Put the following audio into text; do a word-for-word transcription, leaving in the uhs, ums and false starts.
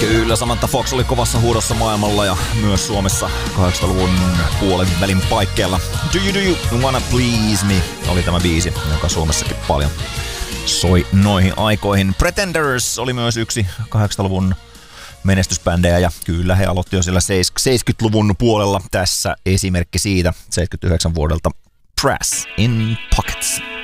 Kyllä, Samantha Fox oli kovassa huudossa maailmalla ja myös Suomessa kahdeksankymmentäluvun puolen välin paikkeilla. Do you do you wanna please me oli tämä biisi, joka Suomessakin paljon soi noihin aikoihin. Pretenders oli myös yksi kahdeksankymmentäluvun menestysbändejä ja kyllä he aloitti jo siellä seitsemänkymmentäluvun puolella. Tässä esimerkki siitä seitsemänkymmentäyhdeksän vuodelta Brass in Pockets.